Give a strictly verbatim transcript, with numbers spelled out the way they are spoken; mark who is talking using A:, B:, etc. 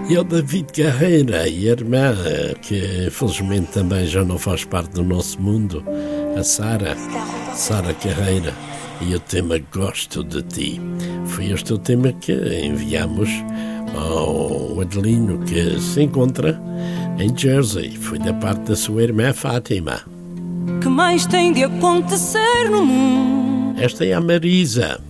A: E o David Carreira e a irmã, que infelizmente também já não faz parte do nosso mundo, a Sara, Sara Carreira, e o tema Gosto de Ti. Foi este o tema que enviamos ao Adelino, que se encontra em Jersey. Foi da parte da sua irmã Fátima.
B: Que mais tem de acontecer no mundo?
A: Esta é a Marisa.